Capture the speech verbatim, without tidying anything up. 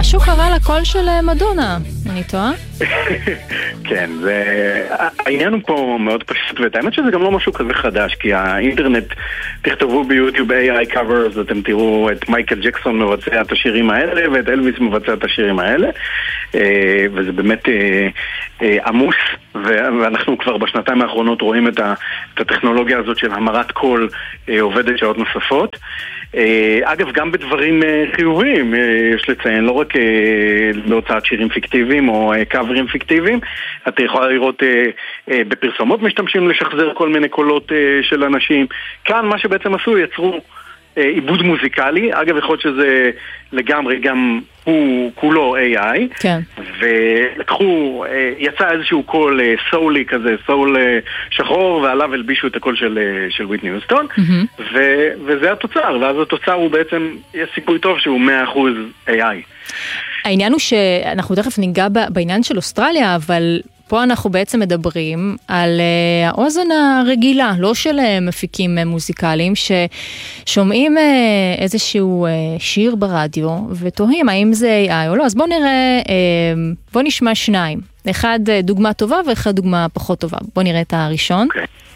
משהו קרה לקול של מדונה, אני טועה? כן, העניין הוא פה מאוד פשוט, ואת האמת שזה גם לא משהו כזה חדש, כי האינטרנט, תכתבו ביוטיוב איי איי covers, אתם תראו את מייקל ג'קסון מבצע את השירים האלה, ואת אלוויס מבצע את השירים האלה, וזה באמת עמוס, ואנחנו כבר בשנתיים האחרונות רואים את הטכנולוגיה הזאת של המרת קול עובדת שעות נוספות. אגב, גם בדברים חיוביים, יש לציין, לא רק בהוצאת שירים פיקטיביים או קאברים פיקטיביים, אתה יכולה לראות בפרסומות משתמשים לשחזר כל מיני קולות של אנשים. כאן מה שבעצם עשו, יצרו עיבוד מוזיקלי, אגב יכול להיות שזה לגמרי גם הוא כולו איי איי, כן. ולקחו, יצא איזשהו קול סולי כזה, סול שחור, ועליו הלבישו את הקול של, של וויטני יוסטון, mm-hmm. ו, וזה התוצר, ואז התוצר הוא בעצם, יש סיכוי טוב שהוא מאה אחוז איי איי. העניין הוא שאנחנו תכף ניגע בעניין של אוסטרליה, אבל פה אנחנו בעצם מדברים על uh, האוזן הרגילה, לא של uh, מפיקים uh, מוזיקליים, ששומעים uh, איזשהו uh, שיר ברדיו, ותוהים האם זה איי איי או לא. אז בואו נראה, uh, בואו נשמע שניים. אחד uh, דוגמה טובה ואחד דוגמה פחות טובה. בואו נראה את הראשון. Okay.